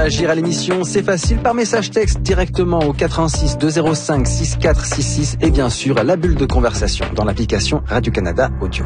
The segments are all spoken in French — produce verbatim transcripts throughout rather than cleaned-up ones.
réagir à l'émission, c'est facile par message texte directement au quatre un six deux zéro cinq six quatre six six et bien sûr la bulle de conversation dans l'application Radio-Canada Audio.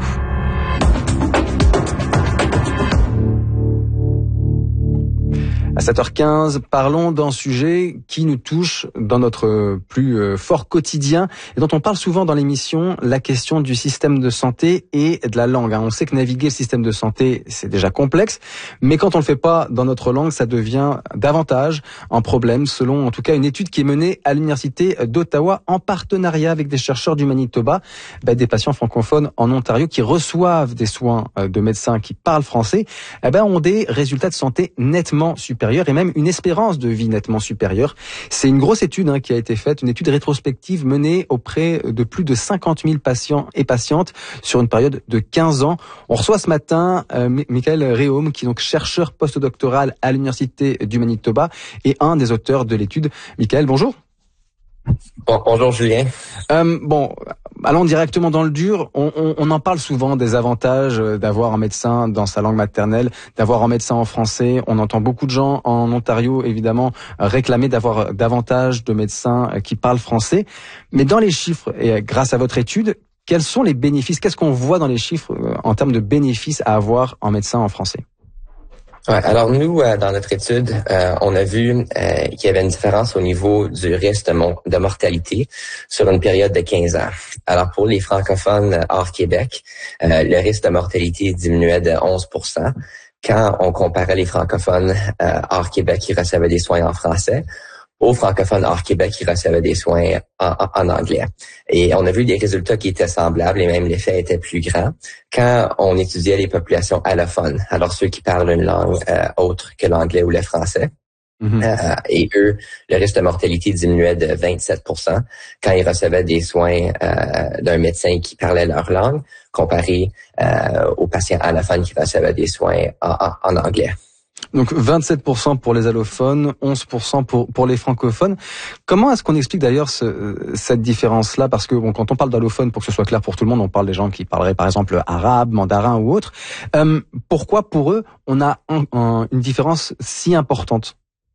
À sept heures quinze, parlons d'un sujet qui nous touche dans notre plus fort quotidien et dont on parle souvent dans l'émission, la question du système de santé et de la langue. On sait que naviguer le système de santé, c'est déjà complexe, mais quand on le fait pas dans notre langue, ça devient davantage un problème, selon en tout cas une étude qui est menée à l'Université d'Ottawa en partenariat avec des chercheurs du Manitoba, bah, des patients francophones en Ontario qui reçoivent des soins de médecins qui parlent français, eh ben, ont des résultats de santé nettement supérieurs et même une espérance de vie nettement supérieure. C'est une grosse étude hein, qui a été faite, une étude rétrospective menée auprès de plus de cinquante mille patients et patientes sur une période de quinze ans. On reçoit ce matin euh, Michael Réaume, qui est donc chercheur postdoctoral à l'Université du Manitoba et un des auteurs de l'étude. Michael, bonjour. Bon, bonjour Julien. Euh, bon, allons directement dans le dur. On, on, on en parle souvent des avantages d'avoir un médecin dans sa langue maternelle, d'avoir un médecin en français. On entend beaucoup de gens en Ontario, évidemment, réclamer d'avoir davantage de médecins qui parlent français. Mais dans les chiffres, et grâce à votre étude, quels sont les bénéfices? Qu'est-ce qu'on voit dans les chiffres en termes de bénéfices à avoir un médecin en français? Ouais, alors nous, euh, dans notre étude, euh, on a vu euh, qu'il y avait une différence au niveau du risque de, mon, de mortalité sur une période de quinze ans. Alors pour les francophones hors Québec, euh, le risque de mortalité diminuait de onze pour cent. Quand on comparait les francophones euh, hors Québec qui recevaient des soins en français aux francophones hors Québec qui recevaient des soins en, en, en anglais. Et on a vu des résultats qui étaient semblables et même l'effet était plus grand quand on étudiait les populations allophones, alors ceux qui parlent une langue euh, autre que l'anglais ou le français. Mm-hmm. Euh, et eux, le risque de mortalité diminuait de vingt-sept pour cent quand ils recevaient des soins euh, d'un médecin qui parlait leur langue, comparé euh, aux patients allophones qui recevaient des soins en, en, en anglais. Donc vingt-sept pour cent pour les allophones, onze pour cent pour pour les francophones. Comment est-ce qu'on explique d'ailleurs ce, cette différence-là? Parce que bon, quand on parle d'allophones, pour que ce soit clair pour tout le monde, on parle des gens qui parleraient par exemple arabe, mandarin ou autre. Euh, pourquoi pour eux on a un, un, une différence si importante?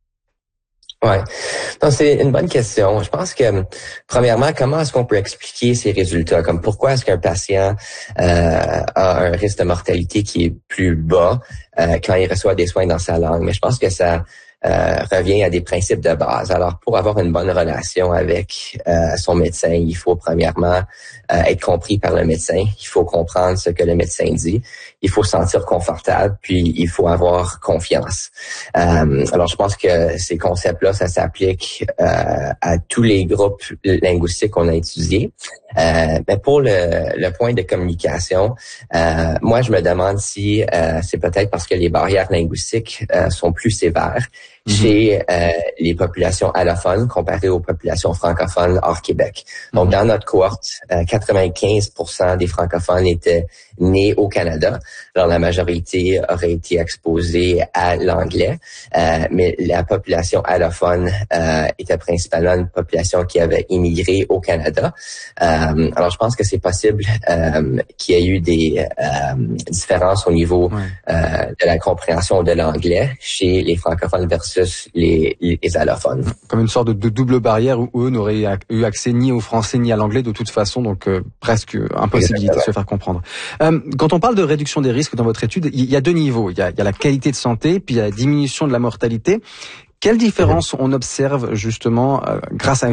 Ouais, non, c'est une bonne question. Je pense que premièrement, comment est-ce qu'on peut expliquer ces résultats? Comme pourquoi est-ce qu'un patient euh, a un risque de mortalité qui est plus bas euh, quand il reçoit des soins dans sa langue? Mais je pense que ça euh, revient à des principes de base. Alors, pour avoir une bonne relation avec euh, son médecin, il faut premièrement euh, être compris par le médecin. Il faut comprendre ce que le médecin dit. Il faut se sentir confortable, puis il faut avoir confiance. Euh, alors, je pense que ces concepts-là, ça s'applique euh, à tous les groupes linguistiques qu'on a étudiés. Euh, mais pour le, le point de communication, euh, moi, je me demande si euh, c'est peut-être parce que les barrières linguistiques euh, sont plus sévères mm-hmm. chez euh, les populations allophones comparées aux populations francophones hors Québec. Donc, mm-hmm. dans notre cohorte, euh, quatre-vingt-quinze pour cent des francophones étaient nés au Canada. Alors, la majorité aurait été exposée à l'anglais, euh, mais la population allophone euh, était principalement une population qui avait immigré au Canada. Euh, alors, je pense que c'est possible euh, qu'il y ait eu des euh, différences au niveau ouais. euh, de la compréhension de l'anglais chez les francophones versus les, les allophones. Comme une sorte de, de double barrière où eux n'auraient eu accès ni au français ni à l'anglais de toute façon, donc euh, presque impossibilité de se faire comprendre. Euh, quand on parle de réduction des risques dans votre étude, il y a deux niveaux. Il y a, il y a la qualité de santé, puis il y a la diminution de la mortalité. Quelle différence on observe justement euh, grâce à